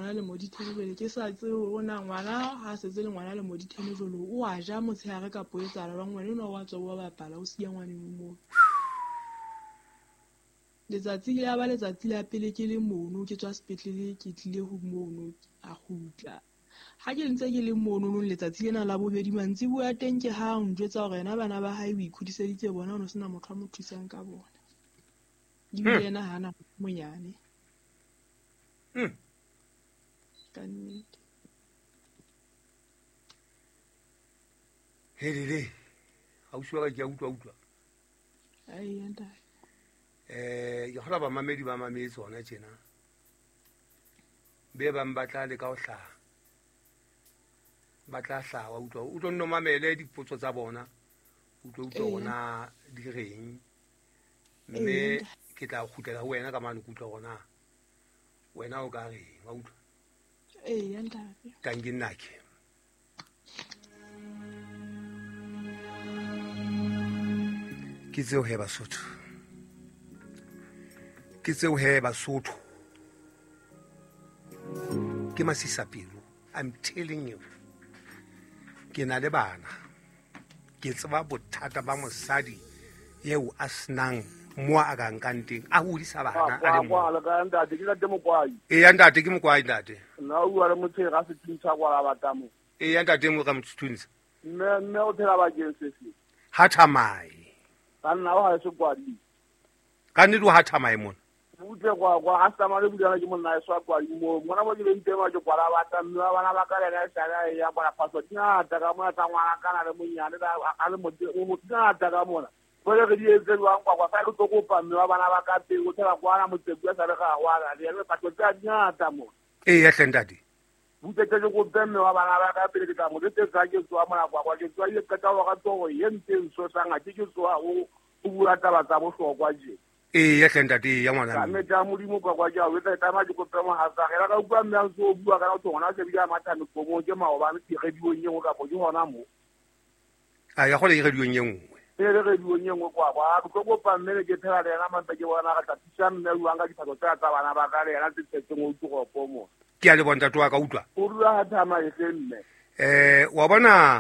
ngwana le mo di 10 bele ke sa tse o na ngwana ha se le ngwana le mo di 10 bele o a ja motshehare ka poetsala ba ngwana no wa tswa wa bapala o siya ngwaneng mo letsatsi le ya ba letsatsi la pele ke le mono ke tswa sepetlele ke tlile ho mono a hutla ha ke ntse ke le mono no letsatsi lena la bobedi mantsi bua teng ke ha o njwetsa hore yena bana ba hae o ikhudiseditse bona o no sena motho a mo thusang ka bona Dibile na hana monyane. Kannete. Hele. Ha o shwa ka utlwa. Ai enta. Yo hala ba mamedi ba mamedi ona tjena. Be ba mbatla le ka o hla. Batla hla wa utlwa. O tlo nno mamele dipotso tsa bona. Utlwa ona di reng. Me ke tla khutela ho wena ka mane kutla gona wena o ka reng wa utlwa enta tangi nnake ke tseo he Basotho ke masisapelo I'm telling you ke na le bana ke tseba bothata ba mosadi yeo a snang mo a ka nkanteng a hodisa bana a le kwa la ka ntate ke la temo kwai ntate ke mokwai ntate na o wa mo tshega se tintsa kwa la batamo ntate mo ka mothuntse me o thela ba jensesi hathamai kana o ha se kwadi kanni du hathamai mona butse kwa hasta male budana ke monna swa kwadi mo mona mo le ntema ke kwa la batamo bana ba ka le sala ya kwa passport nya ta ka mona ta ngwana kana le monyane da a le mo nya ta ka mona Pole ke di etse lwang kwa sa go tokopa mme wa bana ba ka pe go tshela kwana motsebu sa le ga wa le le patlo tsa nyata mo ya hlendadi butse ke go pemme wa bana ba ka pe ke ka mo le tsa ke tswa mona kwa ke tswa ye ka tawa ga togo ye nteng so sanga ke tswa o bua taba tsa bohlokwa je ya hlendadi ya ngwana ka me ja modimo kwa ja o tla tama ke go pema ha sa ga ka bua mme so bua ka go tsona se bia matha mo mo ke mao ba ntse ge diwo nye go ka bo di hona mo ya go le ge diwo nye re diwo nyengwe kwa go go pa mmele ke thela le na mantse ke bona ga tsa mme uanga di phato tsa bana ba ka le na tsetse mo go pomo ke a le bonta twa ka utlwa o rua ha thama e senne wa bona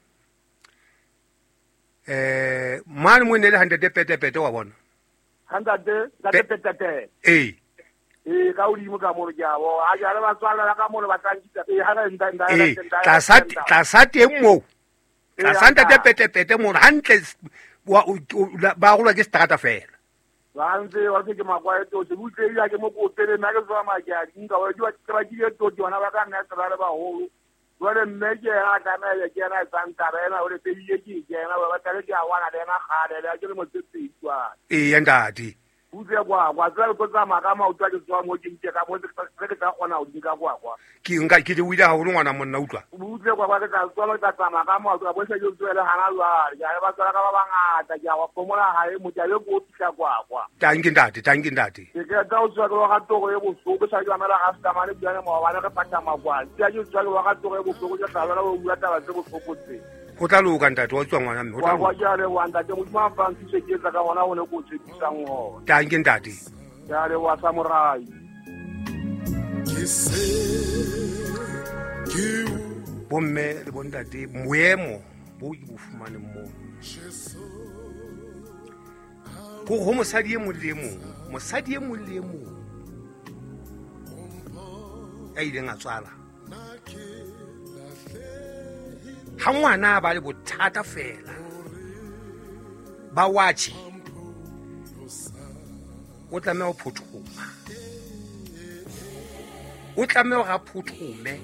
mane mo ne le 100 pete wa bona 100 pete ka o dimo ka mo ja bo a ja le ba tswala ka mo le ba tangisa ha nda tla teng mo ka santa te pete mo hantle ba go ke strata fela Vanze wake ke makwa eto se butse ya ke mo go tele na ke zwa ma ja dinga wa jwa tsaba ke eto jona ba ka na tsala ba holo wale mmeke ya ka na ya ke na santa rena o le te ye ke na ba tale ke awana le na khale le ke mo tsitsi tswa ndadi butse kwa tsala ko tsa makama o tswa ke tswa mo ke ka mo ke tsa gona o dinga kwa ke nka ke di wila ha ngwana monna utlwa butse kwa ke tsa tswa ka tsa makama o tswa bo se jo tswela hana lwa ya ba tsala ka ba bangata ja wa pomola ha e mo ja le go tsa kwa tangi ndadi ke tsa o tswa go ga togo e bosuku sa jwa mela ga sta mane bjana mo bana ka pata magwa tsa jo tswa go ga togo e bosuku ja tla o bua taba tse bosuku tse go tla loka ntate wa tswa ngwana mme wa ja le wa ntate mo ma fanti se ke tsa ka bona one go tshedisang ho tangi ndadi ya le wa samurai bomme le bontate moemo bo ke bo fumane mo go mosadi e mo le mo a ileng a tswala ha ngwana ba le bothata fela ba watch o tlameha go phuthuma o tlameha ga phuthume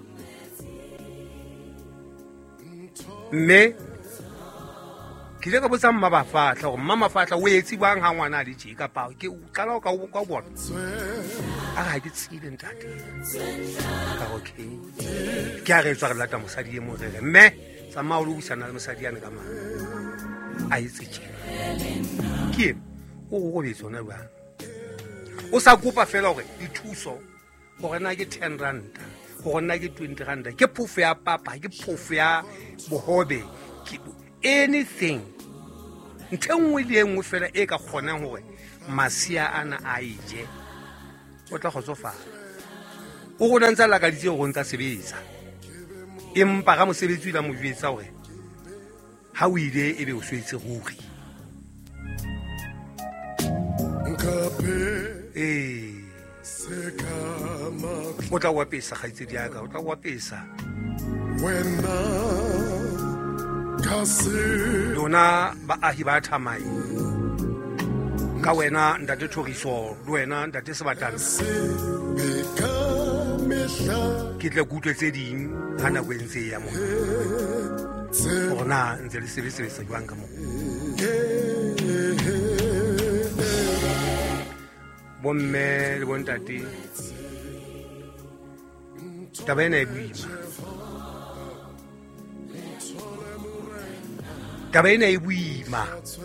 mme ke le ka botsa mma ba fatla gore mama fatla o etsi bang ha ngwana le tje ka pa ke qala ka bona a ga ke tsile ntate ka okay ke a re tswa re lata mosadi e mo rele mme tsa ma o lo busana le mosadi ya ne ka mang a itse tje ke o go be tsona ba o sa kopa fela gore dithuso gore na ke 10 rand gore na ke 20 rand ke phofu ya papa ke phofu ya bohobe anything ntengwe le engwe fela e ka kgonang gore masia ana a ije o tla go tsofala o go nantsa la ka ditse go ntsa sebetsa empa ga mosebetsi la mo jwetsa gore ha o ile ebe o swetse ruri o tla wapesa kgaitsedi yaka o tla wapesa lona baahi ba Thamai ka wena ntate Thoriso le wena ntate Sebatana ke tle kutlwe tse ding ga nako e ntse ya mo gona ntse le sebetsa jwang ka mo bomme le bontate taba ena e boima taba ena e boima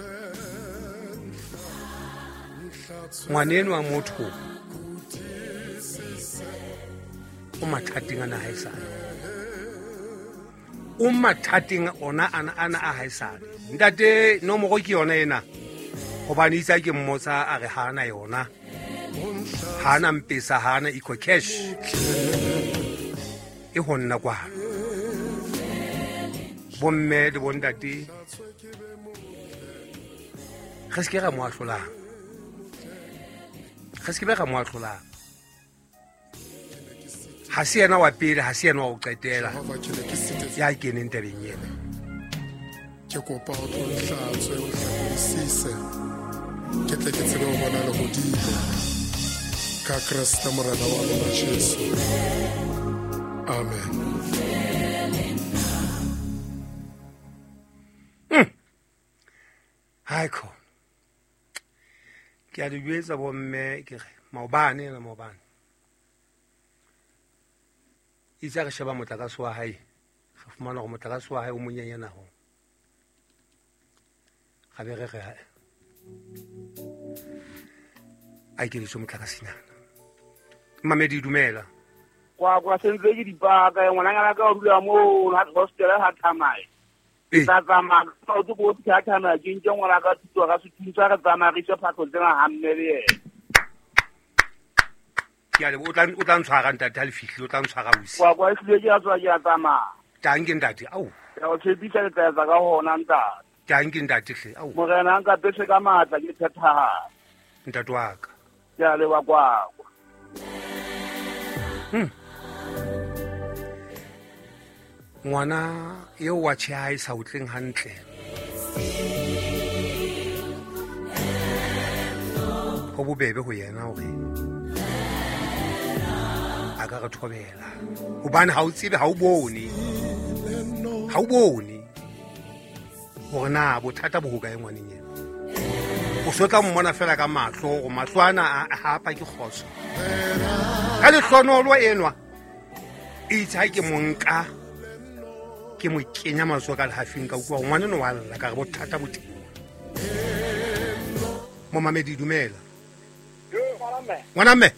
ngwaneno wa motho o mathateng ana haesale o mathateng ona ana a haesale ntate nomoro ke yona ena gobane itsa ke mmotsa a re hana yona hana mpesa hana eco cash e honna kwa bomme le bontate ge se ke ga mo ahlolang ge se ke be ga mo ahlolang ha se yena wa pele ha se yena wa go qetela ya keneng tabeng ena ke kopa go tlhatswe o tlhakodisise ke tle ke tsebe go bona legodimo ka Kriste morena wa rona Jesu amen. haiko ke a di jwetsa bomme ke re maobane ena maobane itse re sheba motlakase wa hae re fumana gore motlakase wa hae o monyenyanago ga be re re a ikeditse motlakasenyana Mamedi dumela kwa sentse ke dipaka ngwananyana ka o dula mo hostel ha Thamai tsa tsamaya ka o go tsa Thamai ke ntse ngwana ka thuto ka sethuntsa ka tsamaya re se phatlo tsena hamme le yena ke a le o tla ntshwara ntate ha le fihle o tla ntshwara busi kwa e hlile ke a tswa ke a tsamaya tang ke ntate au ya o tshepisa le tsa ka hona ntate tang ke ntate hle au morena nka pese ka matla ke thataha ntate wa ka ya le wa kwa ngwana eo wa tšhea sa utleng hantle go bobebe go yena gore a ka re thobela gobane ga o tsebe ga o bone gore na bothata bo go kae ngwaneng ena o sotla mmona fela ka matlho go matlho ana a apa ke kgoso ka letlhonolo enwa e itse ga ke monka ke mo kenya maso ka lehafing ka ukwa ngwane no wa lla ka re bothata bo teng mo Mamedi dumela ngwana mme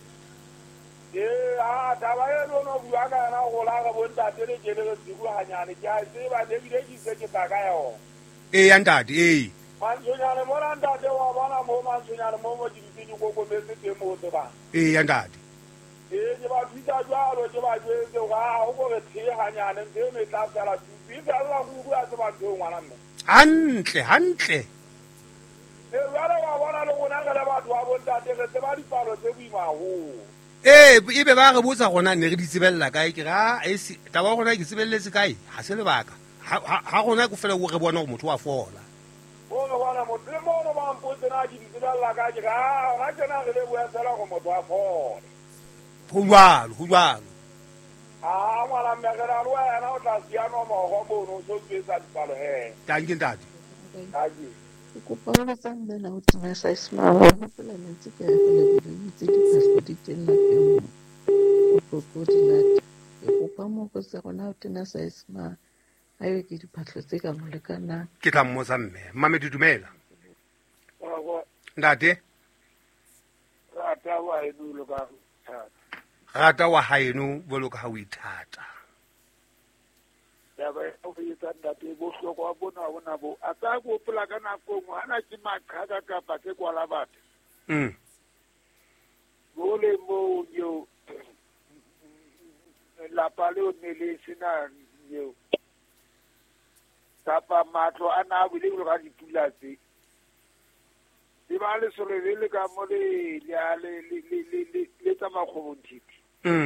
taba e no bua ka na go la ga bontate le ke le se bua hanyane ke a se ba le bile ke se ke taka yo ya ntate mantsonyane mo ntate wa bona mo mantsonyane mo mo ditsinyi go metse te mo te ba ya ntate ke ba fita jalo ke ba jwetse ga o go re the hanyane ntse me tla tsala fita la go bua se ba ntho ngwana mme hantle jalo wa bona le gona ga le batho wa bontate re se ba dipalo tse boima ho ebe ba re botsa gona ne re di tsebella kae ke ga taba wa gona ke tsebelletse kae ga se lebaka ga gona go fela go re bona go motho wa fola o re bona motho le mo ba mpotse na ke di tsebella kae ke ga tsena re le bua tsela go motho wa fola go jwalo ngwana mmegela le wena o tla siano mogo mono o so tswetsa dipalo tang ke ntate ke kopa go tsamela go tsamaya sa ismara go gopola mentsi ke ya go lebile itse diphahlo di teng lapeng mo tloko di lata ke kopa mo go se gona o tena sa ismara a yo ke diphahlo tse ka mo lekanang ke tla mmotsa mme Mamedi dumela ntate rata wa haeno bolo ka ha o ithata ya ba o itsa ntate bohloko wa bona bo a ka go pula ka nako mo ana ke makgaga ka pa ke kwala batho bole mo yo lapa leo ne le sena eo kapa matlo a na bile go ga dipula tse di ba le solo le ka mo le tsa makgobontiti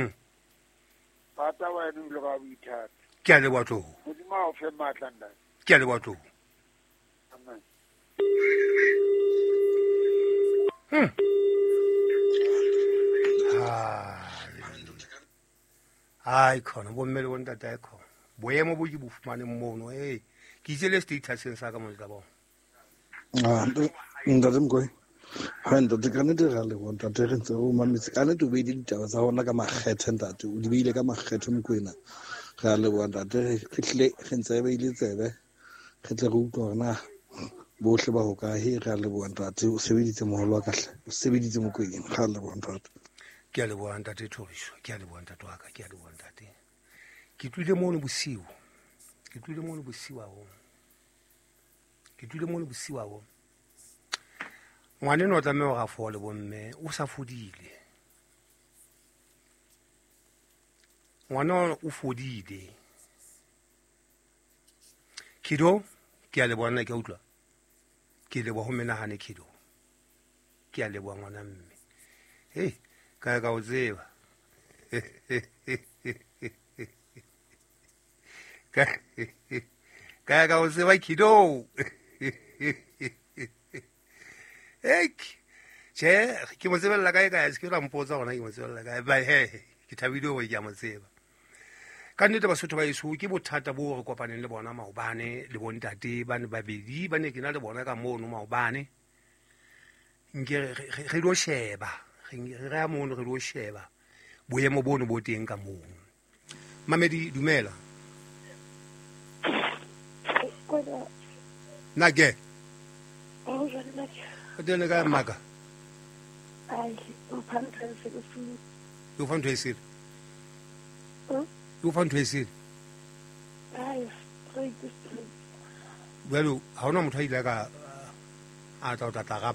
bata wa ene le ga boithata ke a le batlo go di ma o fe matlanda ke a le batlo amen hayi khona bommele bontate khona boemo bo ke bo fumane mono ke itse le statuseng sa ka montla bona ntate Mkoyi ha ntate ka nnete ga le bona ntate re ntse o mametsi ka nnete o beile ditaba tsa gona ka makgethe ntate o di beile ka makgethe Mokoena ga le bona ntate re tlile re ntse re beile tsebe re tle re utlwa gore na bohle ba go kae re a le bona ntate o sebeditse moholo wa kahle o sebeditse Mokoena ga le bona ntate ke a le bona ntate Thoriso ke a le bona ntate wa ka ke a le bona ntate ke tlile mono bosiu ao ngwane no tlameha ga fole bomme o sa fodile ngwana o fodile Kido ke a le bona ke utlwa ke le bo ho menagane Kido ke a le bo ngwana mme ka o tseba ka o tseba Kido che ke mo tsebella kae se ke ra mpotsa gona ke mo tsebella kae ba ke thabile go ke a mo tseba ka nnete Basotho ba iso ke bothata bo re kopaneng le bona maobane le bontate ba ne babedi ba ne ke na le bona ka mono maobane nke re lo sheba re ya mono re lo sheba boemo bono bo teng ka mono Mamedi dumela nage Adele ka maka ai mphanthese ke fu yo fanthese yo fanthese ai re ke well ha ona motho a ile ka a tla gaba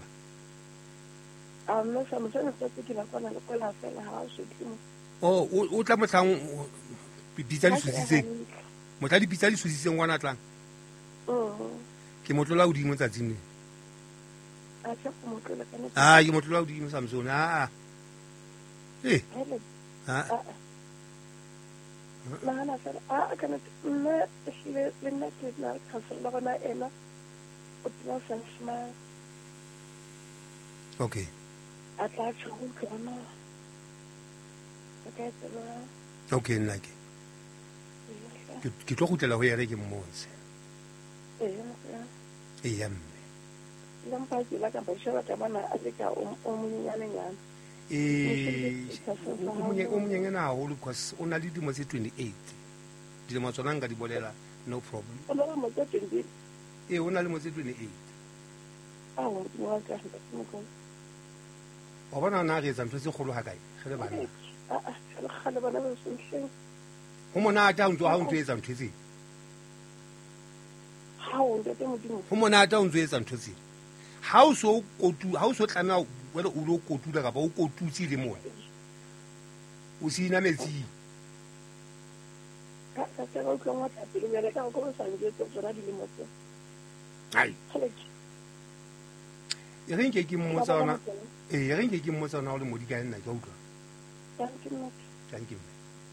no sa mo tsena tse ke la kwana le kola fela ha o shotimo o tla motlang pitsa di susitseng motla di pitsa di susitseng ngwana tlang ke motlola o di mo tsatsing ke motlola o di mo Samson nahana fela kana nna ehlile le nna ke na khansela gona ena o tla sa smile okay a tla tshwara kana okay nna ke tlo gutlela go yere ke mmontshe ya mme lampa ke la ka ba sheba ka bana a le ka o monyenyane nyana o monyengena haholo because o na le dimo tse 28 dilemo tsona nka di bolela no problem o na le mo tse 28 o na le mo tse 28 wa bona na re etsa ntho tse kgolo ha kae ge le bana khale bana ba senhleng ho monata ntse ha o ntse etsa ntho tse ho monata o ntse etsa ntho tse ha o so tlamea wena o lo kotula kapa o kotutse le mona o se ina metsi e reng ke mmotsa ona o le modi ka nna ke utlwa thank you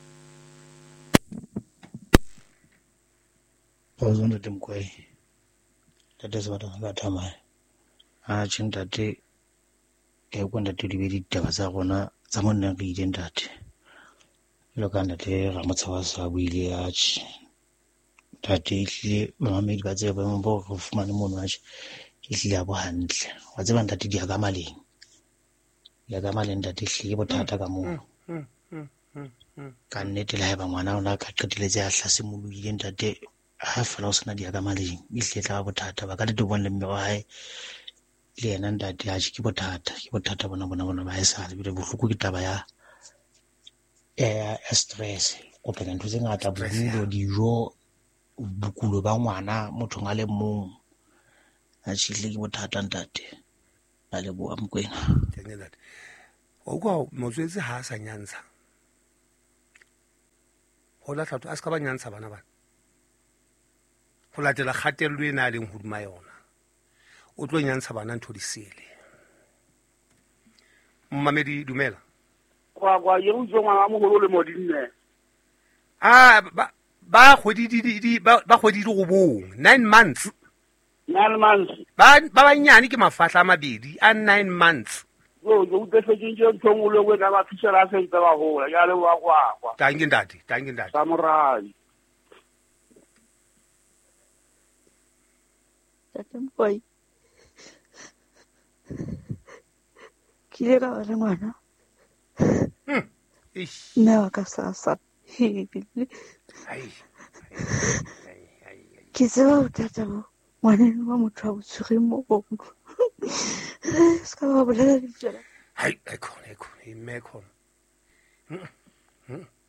Ozonda Mkoyi tate sebata ba tsamaya a tšhintate ke kwenda te di ditaba tsa gona tsa monna re ile ntate lo ka ntate ga motshwa sa buile a tate hle mamedi ba tseba mo bo go fumana mono a hle ya bo hantle wa tseba ntate di aga maleng ntate hle bothata ka mo ka nnete le ba ngwana ona ka qeteletse a hlase mo buile ntate ha fela o sena di aga maleng hle tla bothata ba ka le tobon le mme wa hae le yena ntate a ke bothata bona ba e sa le bile bohloko ke taba ya stress o pela ntho tse ngata bodulo dijo bokulo ba ngwana motho nga le mong a tshile ke bothata ntate a le bo Mkwena o kwa motswetse ha sa nyantsha go la tlhatho a se ka ba nyantsha bana bana go latela kgatelelo e na leng hodima yona o tlo nyantsha bana ntho di sele mmamedi dumela kwa ye o tswa ngwana mo go le mo dinne ba kgwedi go bong 9 months 9 months ba banyane ke mafahla a mabedi a 9 months yo yo utefetse nje thongolo we ka ba fishela se ntse ba hola ya le wa kwa tangi ndati samurai Tate Mkoi. Ke ile ka ba le ngwana nna wa ka sasa ke tseba bothata bo ngwaneng wa motho a botshwere mo gono se ka ba bolela ditsela hai ekho imme khona